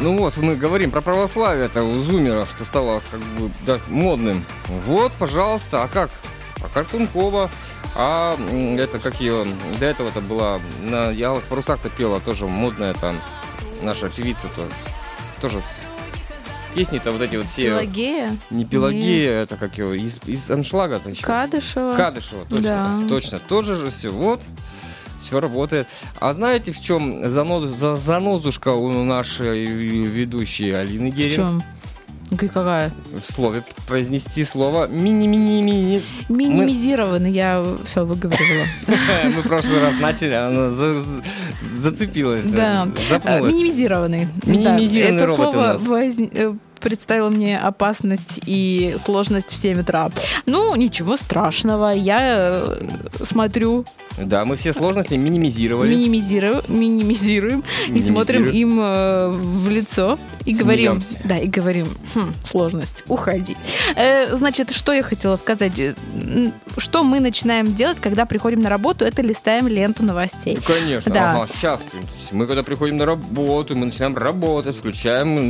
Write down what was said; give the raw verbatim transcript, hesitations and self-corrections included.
Ну вот, мы говорим про православие, это у зумеров, что стало как бы да, модным. Вот, пожалуйста, а как? А Картункова, а это как ее, до этого-то была, на «Я в парусах»-то пела, тоже модная там наша певица-то, тоже песни-то вот эти вот все... Пелагея? Не Пелагея, Нет. это как его, из, из аншлага-то еще. Кадышева. Кадышева, точно, да. точно, тоже же все, вот. Все работает. А знаете, в чем занозу, за, занозушка у нашей ведущей Алины Геринг? В чем? Какая? В слове произнести слово мини-мини-мини. Минимизированный, Мы... я все выговорила. Мы в прошлый раз начали, она зацепилась. Да, минимизированный. Минимизированный робот у нас. Это слово представила мне опасность и сложность в семь утра. Ну, ничего страшного, я смотрю. Да, мы все сложности минимизировали. Минимизируем, минимизируем, минимизируем. И смотрим им э, в лицо и Смеемся. говорим, да, и говорим, хм, сложность, уходи. Э, значит, что я хотела сказать? Что мы начинаем делать, когда приходим на работу, это листаем ленту новостей. Конечно, да. ага, сейчас. Мы когда приходим на работу, мы начинаем работать, включаем